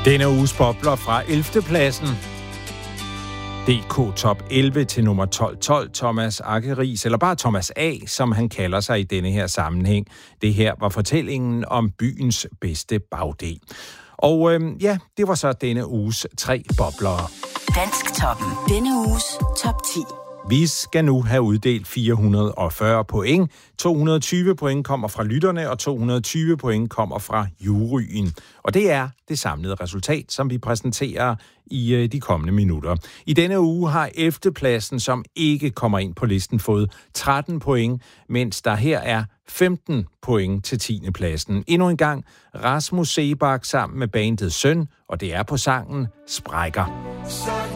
Denne uges bobler fra 11. pladsen. DK Top 11 til nummer 1212, Thomas Akeris, eller bare Thomas A., som han kalder sig i denne her sammenhæng. Det her var fortællingen om byens bedste bagdel. Og det var så denne uges 3 bobler. Dansktoppen. Denne uges top 10. Vi skal nu have uddelt 440 point. 220 point kommer fra lytterne, og 220 point kommer fra juryen. Og det er det samlede resultat, som vi præsenterer i de kommende minutter. I denne uge har 11. pladsen, som ikke kommer ind på listen, fået 13 point, mens der her er 15 point til 10. pladsen. Endnu en gang Rasmus Seebach sammen med bandet Søn, og det er på sangen Sprækker.